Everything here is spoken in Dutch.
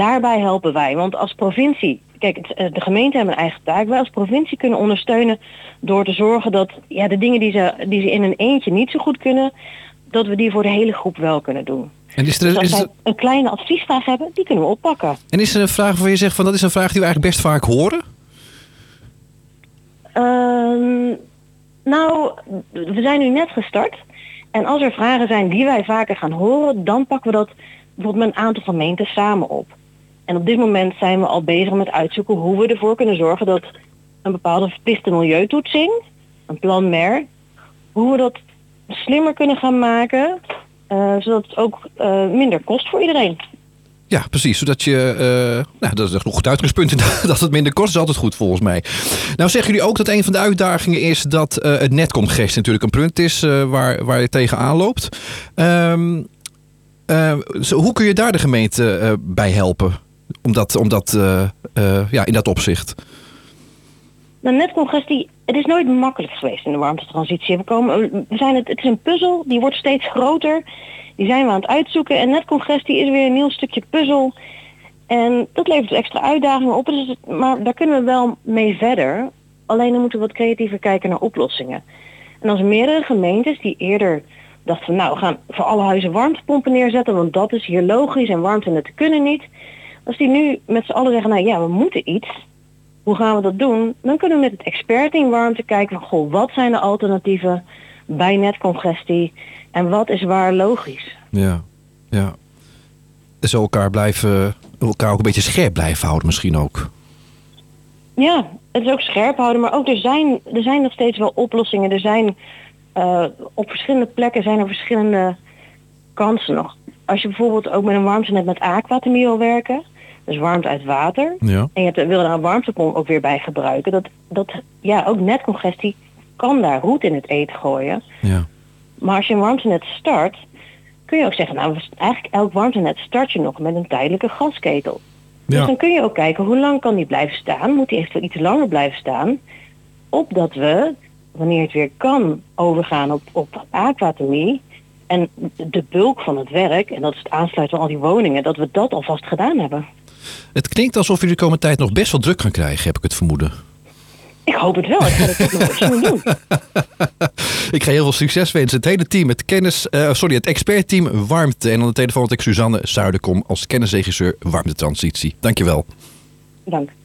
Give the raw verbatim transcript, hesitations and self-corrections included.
daarbij helpen wij. Want als provincie, kijk, het, de gemeente hebben een eigen taak. Wij als provincie kunnen ondersteunen door te zorgen dat ja, de dingen die ze, die ze in een eentje niet zo goed kunnen, dat we die voor de hele groep wel kunnen doen. En is er, dus als is zij er, een kleine adviesvraag hebben, die kunnen we oppakken. En is er een vraag waarvan je zegt van dat is een vraag die we eigenlijk best vaak horen? Um, nou, we zijn nu net gestart. En als er vragen zijn die wij vaker gaan horen, dan pakken we dat bijvoorbeeld met een aantal gemeenten samen op. En op dit moment zijn we al bezig met uitzoeken hoe we ervoor kunnen zorgen dat een bepaalde verplichte milieutoetsing, een plan M E R, hoe we dat slimmer kunnen gaan maken, uh, zodat het ook uh, minder kost voor iedereen. Ja, precies. Zodat je, uh, nou, dat is een goed uitgangspunt, dat het minder kost is altijd goed volgens mij. Nou zeggen jullie ook dat een van de uitdagingen is dat uh, het netcongestie natuurlijk een punt is uh, waar, waar je tegenaan loopt. Um, uh, zo, hoe kun je daar de gemeente uh, bij helpen? Om dat, om dat, uh, uh, ja, in dat opzicht. Nou, netcongestie, het is nooit makkelijk geweest in de warmtetransitie. We komen, we zijn het, het is een puzzel, die wordt steeds groter. Die zijn we aan het uitzoeken. En netcongestie is weer een nieuw stukje puzzel. En dat levert extra uitdagingen op. Dus, maar daar kunnen we wel mee verder. Alleen dan moeten we wat creatiever kijken naar oplossingen. En als meerdere gemeentes die eerder dachten van nou, we gaan voor alle huizen warmtepompen neerzetten, want dat is hier logisch en warmtenetten kunnen niet. Als die nu met z'n allen zeggen, nou ja, we moeten iets. Hoe gaan we dat doen? Dan kunnen we met het expertteam warmte kijken van goh, wat zijn de alternatieven bij netcongestie en wat is waar logisch? Ja, ja. Zo elkaar blijven, elkaar ook een beetje scherp blijven houden misschien ook. Ja, het is ook scherp houden, maar ook er zijn, er zijn nog steeds wel oplossingen. Er zijn uh, op verschillende plekken zijn er verschillende kansen nog. Als je bijvoorbeeld ook met een warmtenet met aquathermie wil werken, dus warmte uit water, ja. En je hebt, wil daar een warmtepomp ook weer bij gebruiken, dat, dat ja, ook netcongestie kan daar roet in het eten gooien. Ja. Maar als je een warmtenet start, kun je ook zeggen, nou eigenlijk elk warmtenet start je nog met een tijdelijke gasketel. Ja. Dus dan kun je ook kijken hoe lang kan die blijven staan. Moet die eventueel iets langer blijven staan. Opdat we, wanneer het weer kan, overgaan op, op aquathermie. En de bulk van het werk, en dat is het aansluiten van al die woningen, dat we dat alvast gedaan hebben. Het klinkt alsof jullie de komende tijd nog best wel druk gaan krijgen, heb ik het vermoeden. Ik hoop het wel. Ik ga het ook nog eens doen. Ik ga heel veel succes wensen. Het hele team, het kennis, uh, sorry, het expertteam warmte. En aan de telefoon had ik Suzanne Zuiderkom als kennisregisseur warmtetransitie. Dankjewel. Dank.